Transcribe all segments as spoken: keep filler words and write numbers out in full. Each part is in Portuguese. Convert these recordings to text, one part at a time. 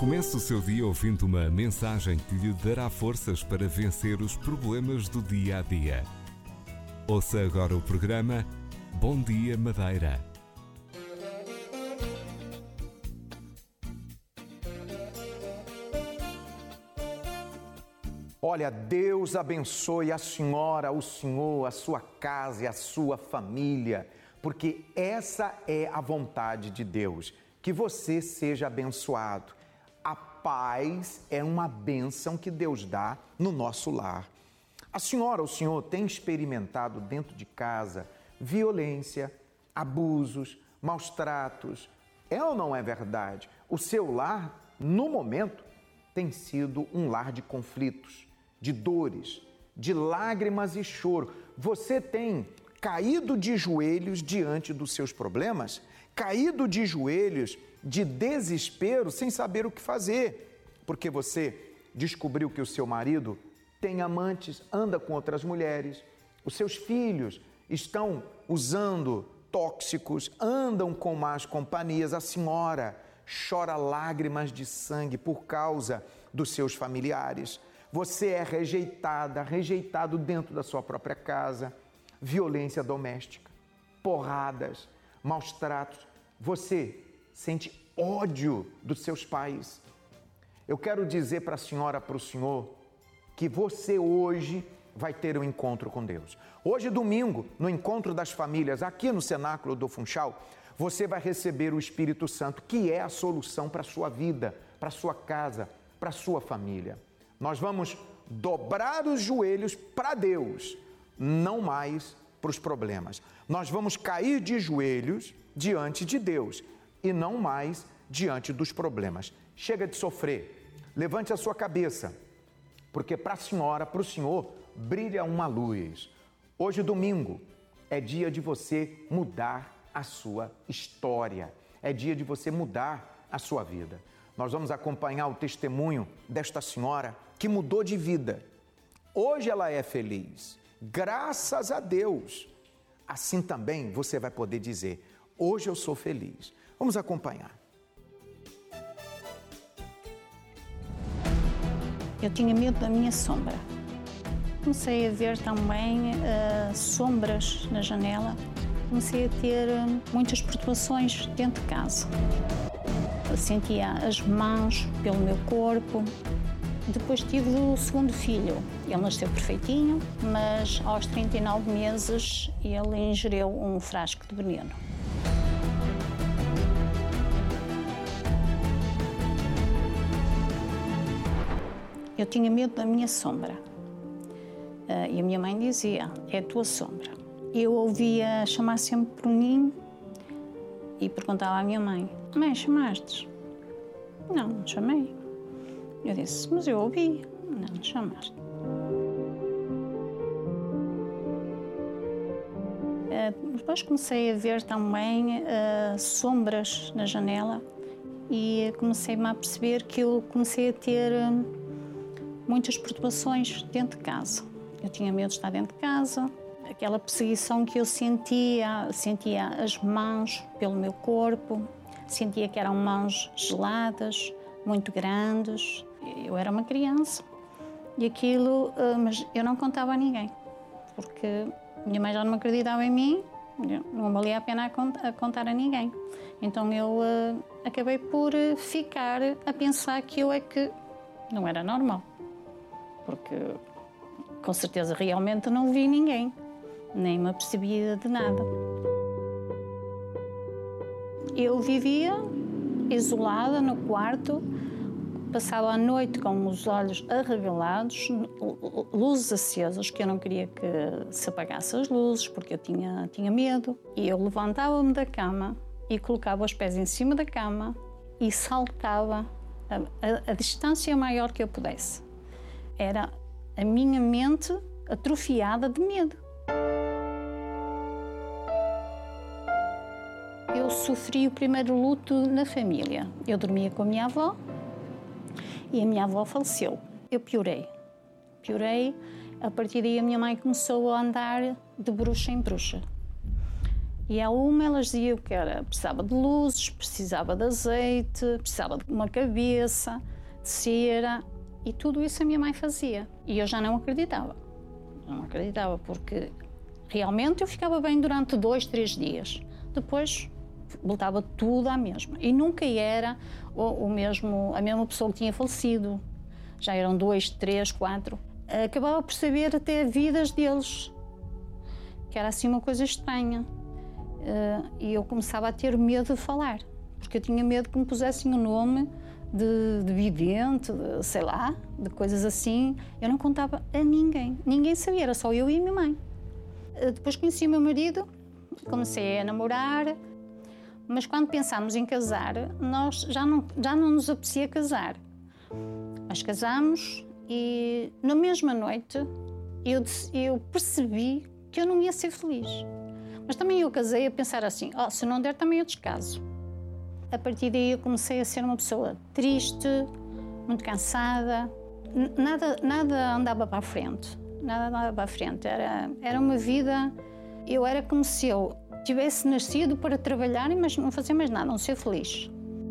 Comece o seu dia ouvindo uma mensagem que lhe dará forças para vencer os problemas do dia a dia. Ouça agora o programa Bom Dia Madeira. Olha, Deus abençoe a senhora, o senhor, a sua casa e a sua família, porque essa é a vontade de Deus, que você seja abençoado. A paz é uma bênção que Deus dá no nosso lar. A senhora, o senhor tem experimentado dentro de casa violência, abusos, maus tratos. É ou não é verdade? O seu lar, no momento, tem sido um lar de conflitos, de dores, de lágrimas e choro. Você tem caído de joelhos diante dos seus problemas, caído de joelhos de desespero sem saber o que fazer, porque você descobriu que o seu marido tem amantes, anda com outras mulheres, os seus filhos estão usando tóxicos, andam com más companhias, a senhora chora lágrimas de sangue por causa dos seus familiares. Você é rejeitada, rejeitado dentro da sua própria casa, violência doméstica, porradas, maus tratos. Você sente ódio dos seus pais. Eu quero dizer para a senhora, para o senhor, que você hoje vai ter um encontro com Deus. Hoje, domingo, no encontro das famílias, aqui no Cenáculo do Funchal, você vai receber o Espírito Santo, que é a solução para a sua vida, para a sua casa, para a sua família. Nós vamos dobrar os joelhos para Deus, não mais para os problemas. Nós vamos cair de joelhos diante de Deus e não mais diante dos problemas. Chega de sofrer, levante a sua cabeça, porque para a senhora, para o senhor, brilha uma luz. Hoje, domingo, é dia de você mudar a sua história, é dia de você mudar a sua vida. Nós vamos acompanhar o testemunho desta senhora que mudou de vida. Hoje ela é feliz, graças a Deus. Assim também você vai poder dizer, hoje eu sou feliz. Vamos acompanhar. Eu tinha medo da minha sombra. Comecei a ver também uh, sombras na janela. Comecei a ter uh, muitas perturbações dentro de casa. Eu sentia as mãos pelo meu corpo. Depois tive o segundo filho. Ele nasceu perfeitinho, mas aos trinta e nove meses ele ingeriu um frasco de veneno. Eu tinha medo da minha sombra. Uh, e a minha mãe dizia, é a tua sombra. Eu ouvia chamar sempre por mim e perguntava à minha mãe, mãe, chamaste? Não, não chamei. Eu disse, mas eu ouvi. Não, não chamaste. Uh, depois comecei a ver também uh, sombras na janela e comecei-me a perceber que eu comecei a ter uh, muitas perturbações dentro de casa. Eu tinha medo de estar dentro de casa, aquela perseguição que eu sentia, sentia as mãos pelo meu corpo, sentia que eram mãos geladas, muito grandes. Eu era uma criança e aquilo, mas eu não contava a ninguém, porque minha mãe já não acreditava em mim, não valia a pena a contar a ninguém. Então eu uh, acabei por ficar a pensar que eu é que não era normal, porque com certeza realmente não vi ninguém, nem me apercebia de nada. Eu vivia isolada no quarto, passava a noite com os olhos arregalados, luzes acesas, que eu não queria que se apagassem as luzes, porque eu tinha, tinha medo. E eu levantava-me da cama e colocava os pés em cima da cama e saltava a, a, a distância maior que eu pudesse. Era a minha mente atrofiada de medo. Eu sofri o primeiro luto na família. Eu dormia com a minha avó e a minha avó faleceu. Eu piorei. Piorei. A partir daí a minha mãe começou a andar de bruxa em bruxa. E a uma elas diziam que era, precisava de luzes, precisava de azeite, precisava de uma cabeça, de cera, e tudo isso a minha mãe fazia. E eu já não acreditava, não acreditava, porque realmente eu ficava bem durante dois, três dias. Depois voltava tudo à mesma. E nunca era o, o mesmo, a mesma pessoa que tinha falecido. Já eram dois, três, quatro. Acabava por saber até vidas deles, que era assim uma coisa estranha. E eu começava a ter medo de falar, porque eu tinha medo que me pusessem o nome de, de vidente, de, sei lá, de coisas assim. Eu não contava a ninguém, ninguém sabia, era só eu e a minha mãe. Depois conheci o meu marido, comecei a namorar, mas quando pensámos em casar, nós já não, já não nos apetecia casar. Nós casámos e na mesma noite eu, eu percebi que eu não ia ser feliz. Mas também eu casei a pensar assim, oh, se não der também eu descaso. A partir daí eu comecei a ser uma pessoa triste, muito cansada, nada, nada andava para a frente, nada andava para a frente. Era, era uma vida, eu era como se eu tivesse nascido para trabalhar, mas não fazer mais nada, não ser feliz.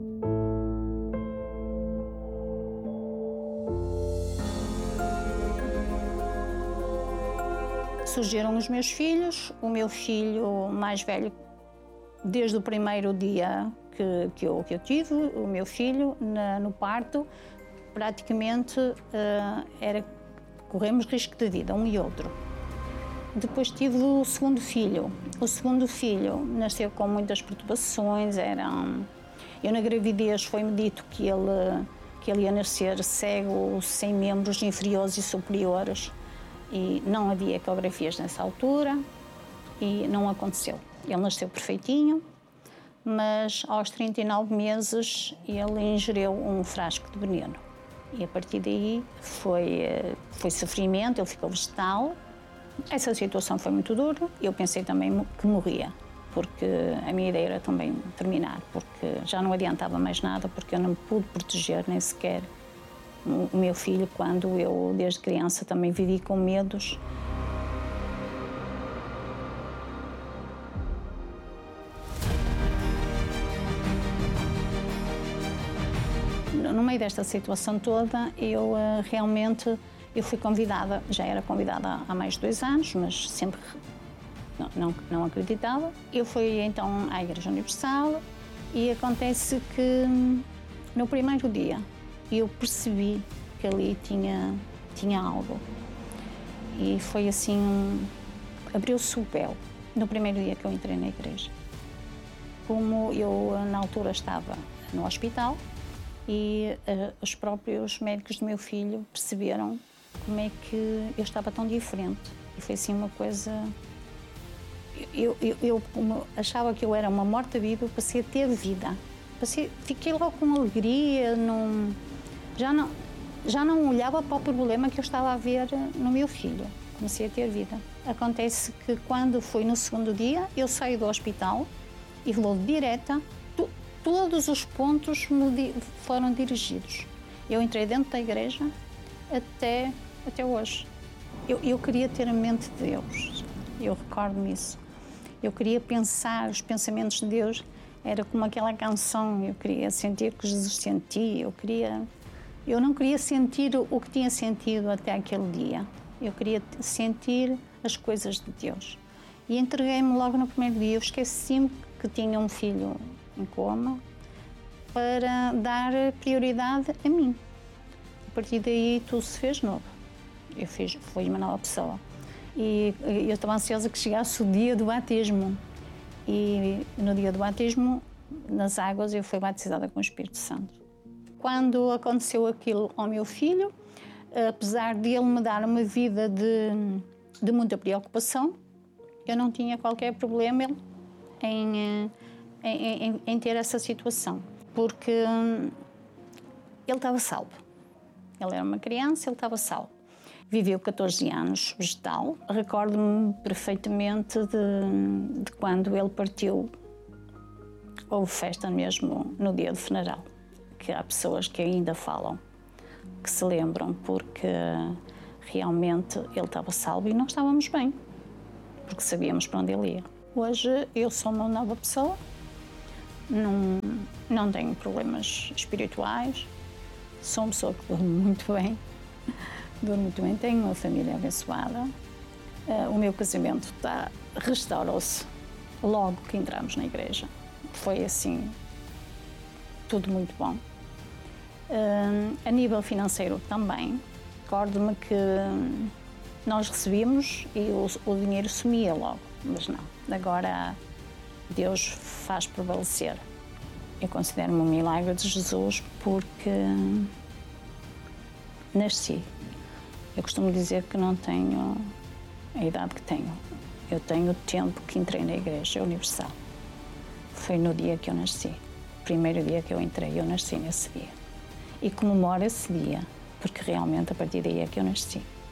Surgiram os meus filhos, o meu filho mais velho, desde o primeiro dia que, que, eu, que eu tive, o meu filho na, no parto, praticamente uh, era, corremos risco de vida, um e outro. Depois tive o segundo filho. O segundo filho nasceu com muitas perturbações, era, eu na gravidez foi-me dito que ele, que ele ia nascer cego, sem membros inferiores e superiores. E não havia ecografias nessa altura e não aconteceu. Ele nasceu perfeitinho, mas aos trinta e nove meses ele ingeriu um frasco de veneno. E a partir daí foi, foi sofrimento, ele ficou vegetal. Essa situação foi muito dura. Eu pensei também que morria, porque a minha ideia era também terminar, porque já não adiantava mais nada, porque eu não pude proteger nem sequer o meu filho, quando eu, desde criança, também vivi com medos. No meio desta situação toda, eu realmente eu fui convidada, já era convidada há mais de dois anos, mas sempre não, não, não acreditava. Eu fui então à Igreja Universal e acontece que no primeiro dia eu percebi que ali tinha, tinha algo. E foi assim, um, abriu-se o véu no primeiro dia que eu entrei na igreja. Como eu, na altura, estava no hospital e uh, os próprios médicos do meu filho perceberam como é que eu estava tão diferente. E foi assim uma coisa... Eu, eu, eu achava que eu era uma morta-viva, passei a ter vida. Passei, fiquei logo com alegria, não... Já não, já não olhava para o problema que eu estava a ver no meu filho. Comecei a ter vida. Acontece que quando fui no segundo dia, eu saí do hospital e vou direta, tu, todos os pontos me di, foram dirigidos. Eu entrei dentro da igreja até, até hoje. Eu, eu queria ter a mente de Deus, eu recordo-me isso. Eu queria pensar os pensamentos de Deus, era como aquela canção, eu queria sentir o que Jesus sentia, eu queria... Eu não queria sentir o que tinha sentido até aquele dia. Eu queria sentir as coisas de Deus. E entreguei-me logo no primeiro dia. Eu esqueci-me que tinha um filho em coma para dar prioridade a mim. A partir daí tudo se fez novo. Eu fiz, fui uma nova pessoa. E eu estava ansiosa que chegasse o dia do batismo. E no dia do batismo, nas águas, eu fui batizada com o Espírito Santo. Quando aconteceu aquilo ao meu filho, apesar de ele me dar uma vida de, de muita preocupação, eu não tinha qualquer problema em, em, em, em ter essa situação, porque ele estava salvo. Ele era uma criança, ele estava salvo. Viveu catorze anos vegetal. Recordo-me perfeitamente de, de quando ele partiu. Houve festa mesmo no dia do funeral. Que há pessoas que ainda falam, que se lembram, porque realmente ele estava salvo e nós estávamos bem, porque sabíamos para onde ele ia. Hoje eu sou uma nova pessoa, não, não tenho problemas espirituais, sou uma pessoa que durmo muito bem, durmo muito bem, tenho uma família abençoada, uh, o meu casamento está, restaurou-se logo que entramos na igreja, foi assim, tudo muito bom. Uh, a nível financeiro também, recordo-me que nós recebíamos e o, o dinheiro sumia logo, mas não, agora Deus faz prevalecer. Eu considero-me um milagre de Jesus porque nasci. Eu costumo dizer que não tenho a idade que tenho, eu tenho o tempo que entrei na Igreja Universal. Foi no dia que eu nasci, o primeiro dia que eu entrei, eu nasci nesse dia. E comemoro esse dia, porque realmente a partir daí é que eu nasci.